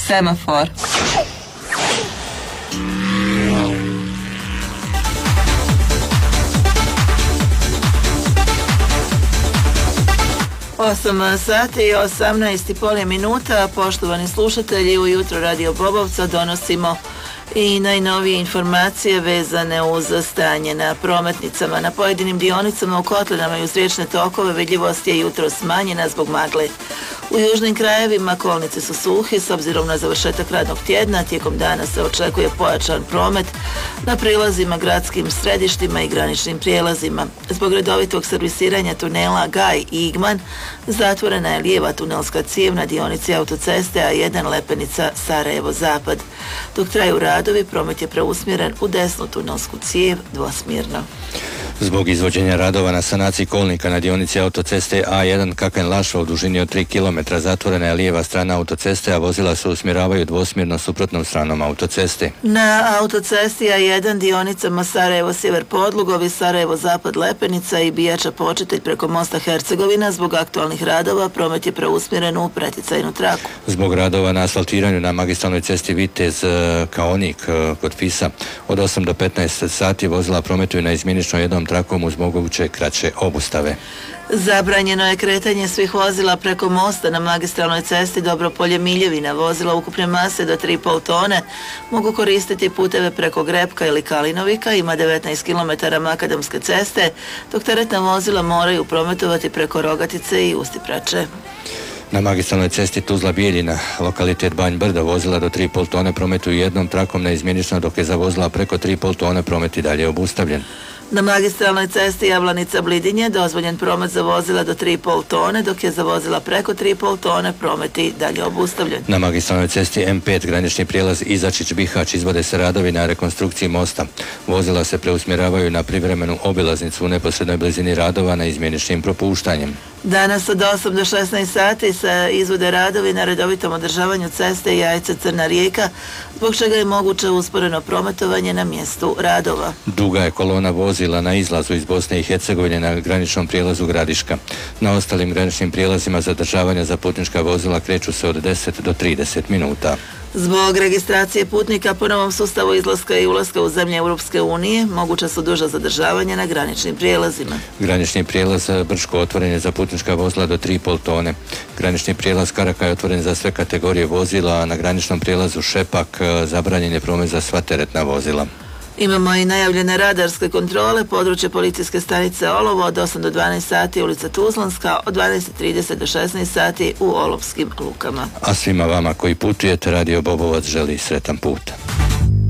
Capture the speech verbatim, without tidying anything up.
Semafor. osam sati i osamnaest i pol minuta. Poštovani slušatelji, ujutro Radio Bobovca donosimo i najnovije informacije vezane uz stanje na prometnicama. Na pojedinim dionicama u kotlinama i uz riječne tokove vidljivost je jutro smanjena zbog magle. U južnim krajevima kolnice su suhi s obzirom na završetak radnog tjedna. Tijekom dana se očekuje pojačan promet na prilazima, gradskim središtima i graničnim prijelazima. Zbog redovitog servisiranja tunela Gaj i Igman zatvorena je lijeva tunelska cijev na dionici autoceste A jedan Lepenica Sarajevo-Zapad. Dok traju radovi, promet je preusmjeren u desnu tunelsku cijev dvosmjerno. Zbog izvođenja radova na sanaciji kolnika na dionici autoceste A jedan Kaken-Lašva u dužini od tri kilometra zatvorena je lijeva strana autoceste, a vozila se usmjeravaju dvosmjerno suprotnom stranom autoceste. Na autocesti A jedan dionicama Sarajevo-Sjever Podlugovi, Sarajevo-Zapad Lepenica i Bijača Počitelj preko mosta Hercegovina zbog aktualnih radova promet je preusmjeren u preticajnu traku. Zbog radova na asfaltiranju na magistralnoj cesti Vitez Kaonik kod Fisa od osam do petnaest sati vozila prometuju na izmjenično jednom trakom uz moguće kraće obustave. Zabranjeno je kretanje svih vozila preko mosta na magistralnoj cesti Dobropolje Miljevina. Vozila ukupne mase do tri i pol tone mogu koristiti puteve preko Grepka ili Kalinovika, ima devetnaest kilometara makadamske ceste, dok teretna vozila moraju prometovati preko Rogatice i Ustiprače. Na magistralnoj cesti Tuzla-Bijeljina, lokalitet Banj Brda, vozila do tri i pol tone prometuju jednom trakom neizmjenično, dok je za vozila preko tri i pol tone promet i dalje obustavljen. Na magistralnoj cesti Javlanica-Blidinje dozvoljen promet za vozila do tri i pol tone, dok je za vozila preko tri i pol tone promet i dalje obustavljen. Na magistralnoj cesti M pet granični prijelaz Izačić-Bihać izvode se radovi na rekonstrukciji mosta. Vozila se preusmjeravaju na privremenu obilaznicu u neposrednoj blizini radova na izmjeničnim propuštanjem. Danas od osam do šesnaest sati se izvode radovi na redovitom održavanju ceste Jajce-Crna Rijeka, zbog čega je moguće usporeno prometovanje na mjestu radova. Duga je kolona vozila na izlazu iz Bosne i Hercegovine na graničnom prijelazu Gradiška. Na ostalim graničnim prijelazima zadržavanja za putnička vozila kreću se od deset do trideset minuta. Zbog registracije putnika po novom sustavu izlaska i ulaska u zemlje Europske unije moguća su duža zadržavanja na graničnim prijelazima. Granični prijelaz Brčko otvoren je za putnička vozila do tri i pol tone. Granični prijelaz Karaka je otvoren za sve kategorije vozila, a na graničnom prijelazu Šepak zabranjen je promet za sva teretna vozila. Imamo i najavljene radarske kontrole, područje policijske stanice Olovo od osam do dvanaest sati, ulica Tuzlanska, od dvanaest i trideset do šesnaest sati u Olovskim lukama. A svima vama koji putujete, Radio Bobovac želi sretan put.